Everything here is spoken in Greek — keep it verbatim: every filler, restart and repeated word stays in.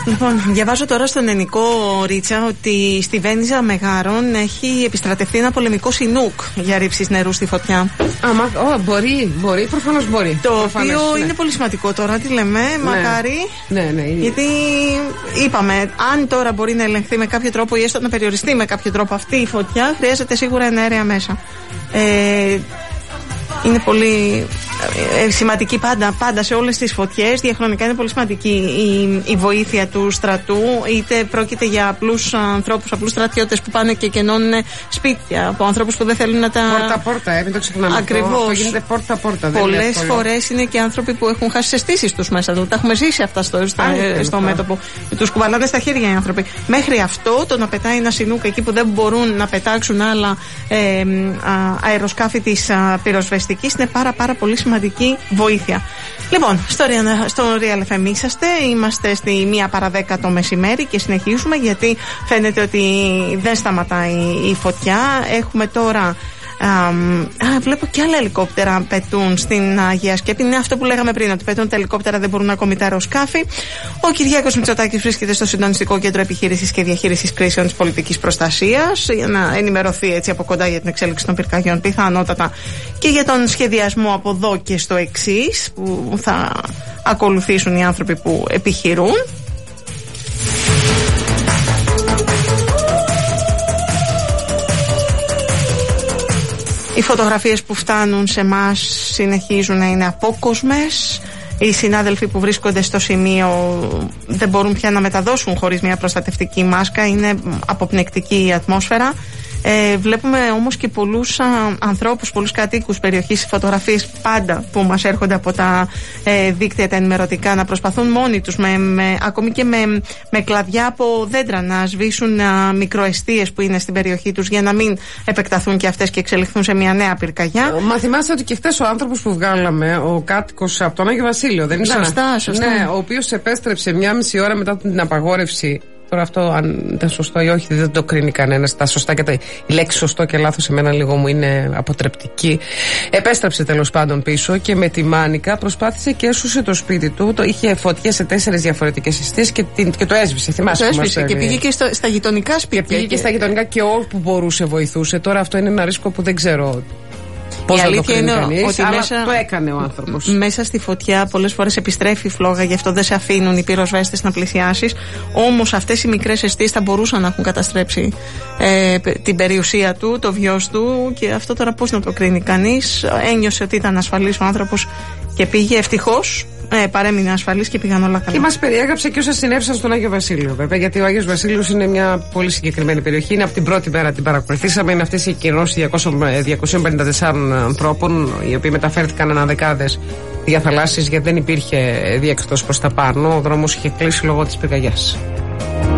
Λοιπόν, διαβάζω τώρα στον Ενικό Ρίτσα ότι στη Βένιζα Μεγάρων έχει επιστρατευτεί ένα πολεμικό σινούκ για ρήψεις νερού στη φωτιά. Α, μα, oh, μπορεί, μπορεί, προφανώς μπορεί. Το προφανώς, οποίο ναι. είναι πολύ σημαντικό τώρα, τι λέμε, ναι. μακάρι. Ναι, ναι, είναι. Γιατί είπαμε, αν τώρα μπορεί να ελεγχθεί με κάποιο τρόπο ή έστω να περιοριστεί με κάποιο τρόπο αυτή η φωτιά, χρειάζεται σίγουρα εναέρια μέσα. Ε, είναι πολύ ε, σημαντική πάντα, πάντα σε όλες τις φωτιές. Διαχρονικά είναι πολύ σημαντική η, η βοήθεια του στρατού, είτε πρόκειται για απλούς ανθρώπους, απλούς στρατιώτες που πάνε και κενώνουν σπίτια, από ανθρώπους που δεν θέλουν να τα. Πόρτα-πόρτα, ε, μην το ξεχνάμε. Ακριβώς. Αυτό γίνεται πόρτα-πόρτα. Πολλές φορές είναι και άνθρωποι που έχουν χάσει τις αισθήσεις τους μέσα του. Τα έχουμε ζήσει αυτά στο, στο, Ά, στο μέτωπο. Τους κουβαλάνε στα χέρια οι άνθρωποι. Μέχρι αυτό, το να πετάει ένα σινούκ εκεί που δεν μπορούν να πετάξουν άλλα ε, α, αεροσκάφη της πυροσβεστικής είναι πάρα πάρα πολύ σημαντική βοήθεια. Λοιπόν, στο, στο Real εφ εμ είσαστε, είμαστε στη μία παρά δέκα το μεσημέρι και συνεχίζουμε γιατί φαίνεται ότι δεν σταματάει η φωτιά. Έχουμε τώρα Α, α, βλέπω και άλλα ελικόπτερα πετούν στην Αγία Σκέπη. Είναι αυτό που λέγαμε πριν, ότι πετούν τα ελικόπτερα, δεν μπορούν ακόμη τα αεροσκάφη. Ο Κυριάκος Μητσοτάκης βρίσκεται στο Συντονιστικό Κέντρο Επιχείρησης και Διαχείρισης Κρίσεων της Πολιτικής Προστασίας για να ενημερωθεί έτσι από κοντά για την εξέλιξη των πυρκαγιών, πιθανότατα και για τον σχεδιασμό από εδώ και στο εξής που θα ακολουθήσουν οι άνθρωποι που επιχειρούν. Οι φωτογραφίες που φτάνουν σε εμάς συνεχίζουν να είναι απόκοσμες. Οι συνάδελφοι που βρίσκονται στο σημείο δεν μπορούν πια να μεταδώσουν χωρίς μια προστατευτική μάσκα. Είναι αποπνεκτική η ατμόσφαιρα. Ε, βλέπουμε όμως και πολλούς α, ανθρώπους, πολλούς κατοίκους περιοχής, φωτογραφίες πάντα που μας έρχονται από τα ε, δίκτυα τα ενημερωτικά να προσπαθούν μόνοι τους με, με, ακόμη και με, με κλαδιά από δέντρα να σβήσουν α, μικροεστίες που είναι στην περιοχή τους για να μην επεκταθούν και αυτές και εξελιχθούν σε μια νέα πυρκαγιά. Μα θυμάστε ότι και χθες ο άνθρωπος που βγάλαμε, ο κάτοικος από τον Άγιο Βασίλειο, δεν ήταν? Σωστά, σωστά. Ναι, ο οποίος επέστρεψε μια μισή ώρα μετά την απαγόρευση. Τώρα αυτό αν ήταν σωστό ή όχι δεν το κρίνει κανένας. Τα σωστά και τα... Η λέξη σωστό και λάθος εμένα λίγο μου είναι αποτρεπτική. Επέστρεψε τέλος πάντων πίσω και με τη μάνικα προσπάθησε και έσωσε το σπίτι του. Το είχε φωτιές σε τέσσερις διαφορετικές εστίες και, και το έσβησε. Θυμάσαι το έσβησε και πήγε και στο, στα γειτονικά σπίτια. Και πήγε και, και στα γειτονικά και όπου μπορούσε βοηθούσε. Τώρα αυτό είναι ένα ρίσκο που δεν ξέρω. Πώς η αλήθεια είναι κανείς, ότι αλλά μέσα, το έκανε ο άνθρωπος. Μέσα στη φωτιά πολλές φορές επιστρέφει η φλόγα, γι' αυτό δεν σε αφήνουν οι πυροσβέστες να πλησιάσεις. Όμως αυτές οι μικρές αιστείες θα μπορούσαν να έχουν καταστρέψει ε, την περιουσία του, το βιός του, και αυτό τώρα πώς να το κρίνει κανείς. Ένιωσε ότι ήταν ασφαλής ο άνθρωπος και πήγε, ευτυχώς. Ε, παρέμεινε ασφαλής και πήγαν όλα καλά. Και μας περιέγραψε και όσα συνέβησαν στον Άγιο Βασίλειο, βέβαια, γιατί ο Άγιος Βασίλειος είναι μια πολύ συγκεκριμένη περιοχή. Είναι από την πρώτη μέρα την παρακολουθήσαμε. Είναι αυτές οι εκκοινώσεις διακόσιων πενήντα τεσσάρων ανθρώπων, οι οποίοι μεταφέρθηκαν ανά δεκάδες διαθαλάσσεις, γιατί δεν υπήρχε διέξοδος προς τα πάνω. Ο δρόμος είχε κλείσει λόγω της πυρκαγιάς.